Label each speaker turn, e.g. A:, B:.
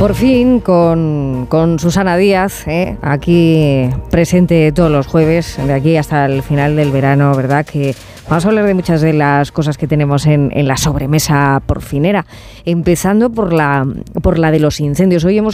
A: Por fin con Susana Díaz, aquí presente todos los jueves, de aquí hasta el final del verano, ¿verdad? Que vamos a hablar de muchas de las cosas que tenemos en la sobremesa porcinera, empezando por la de los incendios. Hoy hemos